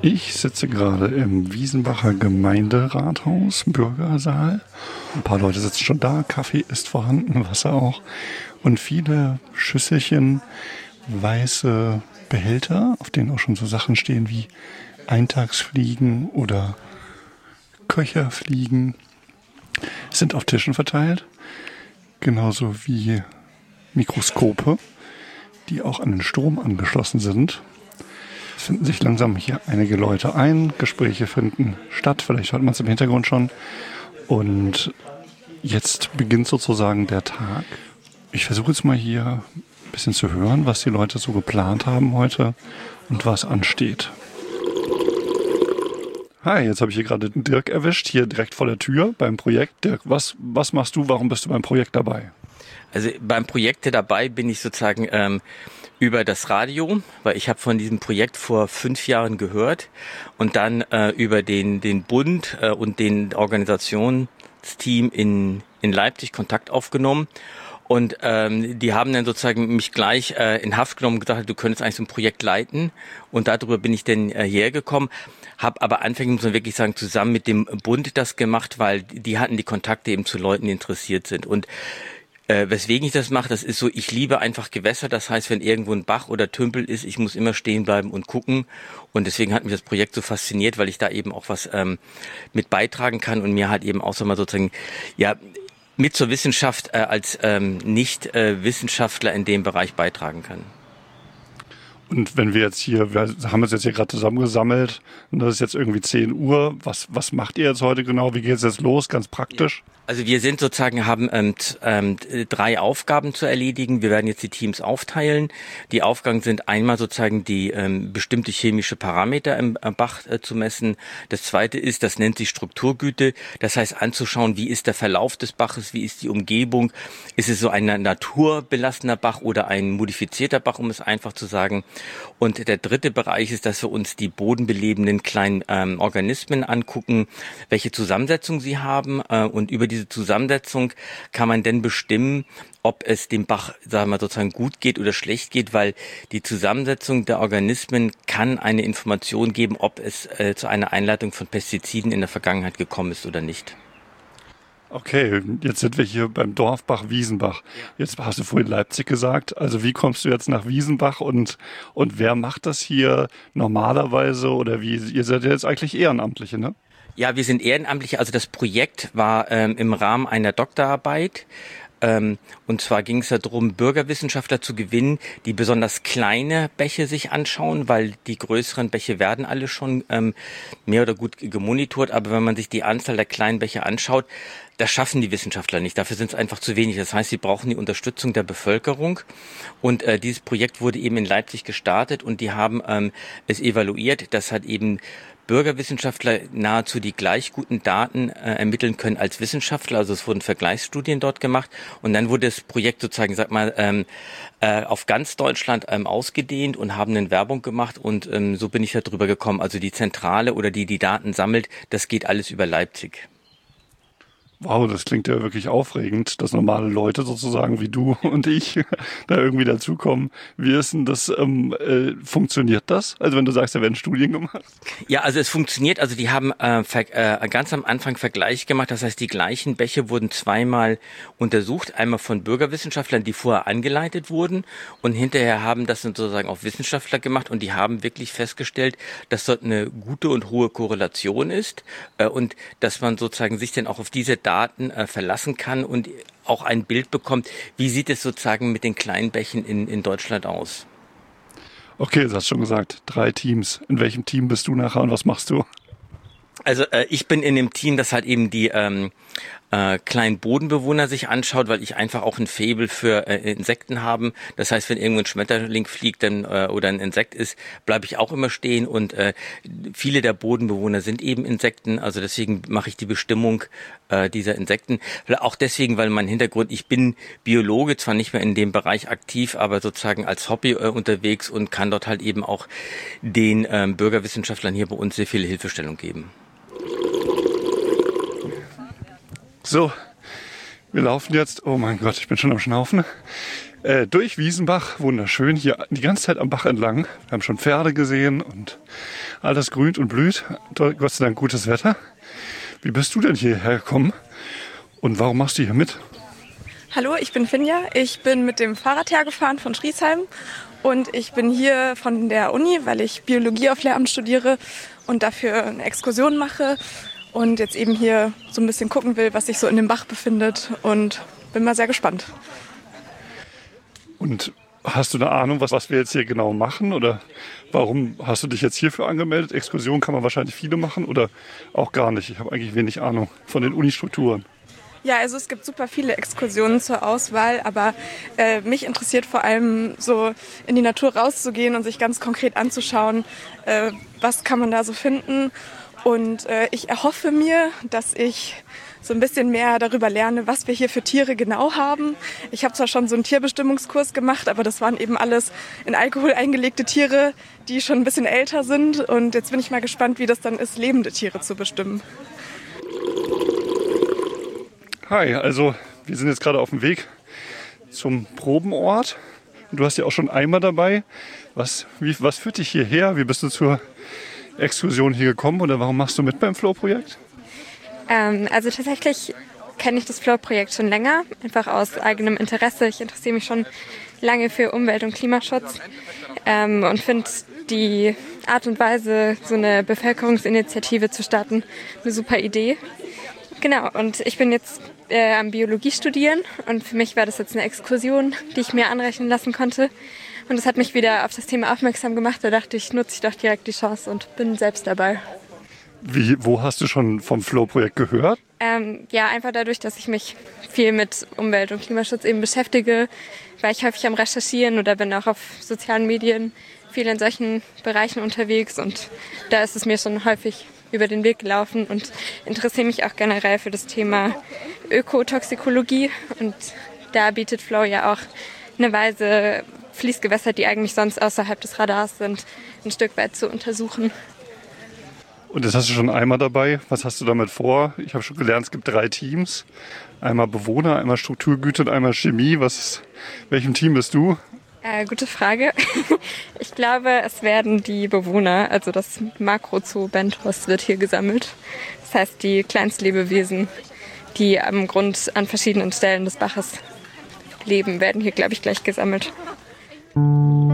Ich sitze gerade im Wiesenbacher Gemeinderathaus, Bürgersaal. Ein paar Leute sitzen schon da, Kaffee ist vorhanden, Wasser auch. Und viele Schüsselchen, weiße Behälter, auf denen auch schon so Sachen stehen wie Eintagsfliegen oder Köcherfliegen, sind auf Tischen verteilt. Genauso wie Mikroskope, die auch an den Strom angeschlossen sind. Es finden sich langsam hier einige Leute ein, Gespräche finden statt, vielleicht hört man es im Hintergrund schon. Und jetzt beginnt sozusagen der Tag. Ich versuche jetzt mal hier ein bisschen zu hören, was die Leute so geplant haben heute und was ansteht. Hi, jetzt habe ich hier gerade Dirk erwischt, hier direkt vor der Tür beim Projekt. Dirk, was machst du, warum bist du beim Projekt dabei? Also beim Projekt dabei bin ich sozusagen über das Radio, weil ich habe von diesem Projekt vor 5 Jahren gehört und dann über den Bund und den Organisationsteam in Leipzig Kontakt aufgenommen. Und die haben dann sozusagen mich gleich in Haft genommen und gesagt, du könntest eigentlich so ein Projekt leiten. Und darüber bin ich dann hierher gekommen. Habe aber anfänglich, muss man wirklich sagen, zusammen mit dem Bund das gemacht, weil die hatten die Kontakte eben zu Leuten, die interessiert sind. Und weswegen ich das mache, das ist so, ich liebe einfach Gewässer. Das heißt, wenn irgendwo ein Bach oder Tümpel ist, ich muss immer stehen bleiben und gucken. Und deswegen hat mich das Projekt so fasziniert, weil ich da eben auch was mit beitragen kann und mir halt eben auch so mal sozusagen, ja, mit zur Wissenschaft als Nicht-Wissenschaftler in dem Bereich beitragen kann. Und wenn wir haben uns jetzt hier gerade zusammengesammelt und das ist jetzt irgendwie 10 Uhr, was macht ihr jetzt heute genau? Wie geht es jetzt los, ganz praktisch? Also wir sind sozusagen, haben 3 Aufgaben zu erledigen. Wir werden jetzt die Teams aufteilen. Die Aufgaben sind einmal sozusagen die bestimmte chemische Parameter im Bach zu messen. Das zweite ist, das nennt sich Strukturgüte. Das heißt anzuschauen, wie ist der Verlauf des Baches, wie ist die Umgebung. Ist es so ein naturbelassener Bach oder ein modifizierter Bach, um es einfach zu sagen. Und der dritte Bereich ist, dass wir uns die bodenbelebenden kleinen Organismen angucken, welche Zusammensetzung sie haben. Und über diese Zusammensetzung kann man dann bestimmen, ob es dem Bach, sagen wir mal, sozusagen gut geht oder schlecht geht, weil die Zusammensetzung der Organismen kann eine Information geben, ob es zu einer Einleitung von Pestiziden in der Vergangenheit gekommen ist oder nicht. Okay, jetzt sind wir hier beim Dorfbach Wiesenbach. Jetzt hast du vorhin Leipzig gesagt. Also wie kommst du jetzt nach Wiesenbach und wer macht das hier normalerweise oder wie? Ihr seid ja jetzt eigentlich Ehrenamtliche, ne? Ja, wir sind Ehrenamtliche. Also das Projekt war im Rahmen einer Doktorarbeit. Und zwar ging es darum, Bürgerwissenschaftler zu gewinnen, die besonders kleine Bäche sich anschauen, weil die größeren Bäche werden alle schon mehr oder gut gemonitort. Aber wenn man sich die Anzahl der kleinen Bäche anschaut, das schaffen die Wissenschaftler nicht. Dafür sind es einfach zu wenig. Das heißt, sie brauchen die Unterstützung der Bevölkerung. Und dieses Projekt wurde eben in Leipzig gestartet und die haben es evaluiert. Das hat eben Bürgerwissenschaftler nahezu die gleich guten Daten ermitteln können als Wissenschaftler. Also es wurden Vergleichsstudien dort gemacht und dann wurde das Projekt sozusagen, auf ganz Deutschland ausgedehnt und haben dann Werbung gemacht und so bin ich da drüber gekommen. Also die Zentrale oder die Daten sammelt, das geht alles über Leipzig. Wow, das klingt ja wirklich aufregend, dass normale Leute sozusagen wie du und ich da irgendwie dazukommen. Wie ist denn das, funktioniert das? Also wenn du sagst, da werden Studien gemacht? Ja, also es funktioniert. Also die haben ganz am Anfang Vergleich gemacht. Das heißt, die gleichen Bäche wurden 2-mal untersucht. Einmal von Bürgerwissenschaftlern, die vorher angeleitet wurden. Und hinterher haben das sozusagen auch Wissenschaftler gemacht. Und die haben wirklich festgestellt, dass dort eine gute und hohe Korrelation ist. Und dass man sozusagen sich dann auch auf diese Daten verlassen kann und auch ein Bild bekommt, wie sieht es sozusagen mit den kleinen Bächen in Deutschland aus. Okay, du hast schon gesagt, 3 Teams. In welchem Team bist du nachher und was machst du? Also ich bin in dem Team, das halt eben die kleinen Bodenbewohner sich anschaut, weil ich einfach auch ein Faible für Insekten habe. Das heißt, wenn irgendwo ein Schmetterling fliegt dann oder ein Insekt ist, bleibe ich auch immer stehen und viele der Bodenbewohner sind eben Insekten, also deswegen mache ich die Bestimmung dieser Insekten. Auch deswegen, weil mein Hintergrund, ich bin Biologe, zwar nicht mehr in dem Bereich aktiv, aber sozusagen als Hobby unterwegs und kann dort halt eben auch den Bürgerwissenschaftlern hier bei uns sehr viel Hilfestellung geben. So, wir laufen jetzt. Oh mein Gott, ich bin schon am Schnaufen. durch Wiesenbach, wunderschön, hier die ganze Zeit am Bach entlang. Wir haben schon Pferde gesehen und alles grünt und blüht. Gott sei Dank gutes Wetter. Wie bist du denn hierher gekommen und warum machst du hier mit? Hallo, ich bin Finja. Ich bin mit dem Fahrrad hergefahren von Schriesheim und ich bin hier von der Uni, weil ich Biologie auf Lehramt studiere und dafür eine Exkursion mache und jetzt eben hier so ein bisschen gucken will, was sich so in dem Bach befindet und bin mal sehr gespannt. Und hast du eine Ahnung, was wir jetzt hier genau machen oder warum hast du dich jetzt hierfür angemeldet? Exkursion kann man wahrscheinlich viele machen oder auch gar nicht. Ich habe eigentlich wenig Ahnung von den Unistrukturen. Ja, also es gibt super viele Exkursionen zur Auswahl, aber mich interessiert vor allem so in die Natur rauszugehen und sich ganz konkret anzuschauen, was kann man da so finden. Und ich erhoffe mir, dass ich so ein bisschen mehr darüber lerne, was wir hier für Tiere genau haben. Ich habe zwar schon so einen Tierbestimmungskurs gemacht, aber das waren eben alles in Alkohol eingelegte Tiere, die schon ein bisschen älter sind. Und jetzt bin ich mal gespannt, wie das dann ist, lebende Tiere zu bestimmen. Hi, also wir sind jetzt gerade auf dem Weg zum Probenort. Du hast ja auch schon Eimer dabei. Was führt dich hierher? Wie bist du zur Exkursion hier gekommen oder warum machst du mit beim Flow-Projekt? Also tatsächlich kenne ich das Flow-Projekt schon länger, einfach aus eigenem Interesse. Ich interessiere mich schon lange für Umwelt- und Klimaschutz und finde die Art und Weise, so eine Bevölkerungsinitiative zu starten, eine super Idee. Genau, und ich bin jetzt am Biologie studieren und für mich war das jetzt eine Exkursion, die ich mir anrechnen lassen konnte. Und das hat mich wieder auf das Thema aufmerksam gemacht. Da dachte ich, nutze ich doch direkt die Chance und bin selbst dabei. Wo hast du schon vom Flow-Projekt gehört? Ja, einfach dadurch, dass ich mich viel mit Umwelt- und Klimaschutz eben beschäftige, war ich häufig am Recherchieren oder bin auch auf sozialen Medien viel in solchen Bereichen unterwegs und da ist es mir schon häufig über den Weg gelaufen und interessiere mich auch generell für das Thema Ökotoxikologie und da bietet Flow ja auch eine Weise, Fließgewässer, die eigentlich sonst außerhalb des Radars sind, ein Stück weit zu untersuchen. Und jetzt hast du schon Eimer dabei. Was hast du damit vor? Ich habe schon gelernt, es gibt 3 Teams. Einmal Bewohner, einmal Strukturgüte und einmal Chemie. Welchem Team bist du? Gute Frage. Ich glaube, es werden die Bewohner, also das Makrozoo Bentos wird hier gesammelt. Das heißt, die Kleinstlebewesen, die am Grund an verschiedenen Stellen des Baches leben, werden hier, glaube ich, gleich gesammelt.